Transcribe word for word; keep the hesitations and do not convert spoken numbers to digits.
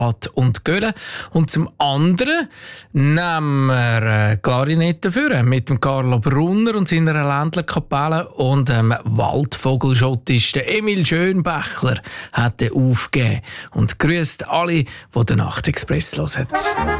Ad und Göhle. Und zum anderen nehmen wir äh, Klarinette für mit dem Carlo Brunner und seiner Ländlerkapelle und dem Waldvogelschottist Emil Schönbächler hat er aufgegeben und grüßt alle, die den Nachtexpress hören.